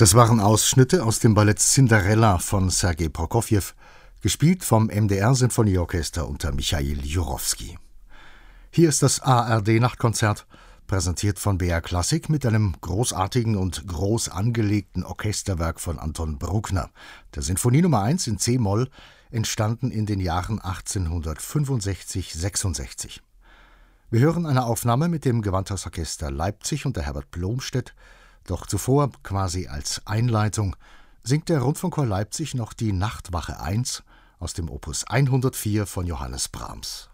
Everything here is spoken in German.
Das waren Ausschnitte aus dem Ballett Cinderella von Sergei Prokofjew, gespielt vom MDR-Sinfonieorchester unter Michail Jurowski. Hier ist das ARD-Nachtkonzert, präsentiert von BR Klassik mit einem großartigen und groß angelegten Orchesterwerk von Anton Bruckner, der Sinfonie Nummer 1 in C-Moll, entstanden in den Jahren 1865/66. Wir hören eine Aufnahme mit dem Gewandhausorchester Leipzig unter Herbert Blomstedt, doch zuvor, quasi als Einleitung, singt der Rundfunkchor Leipzig noch die Nachtwache 1 aus dem Opus 104 von Johannes Brahms.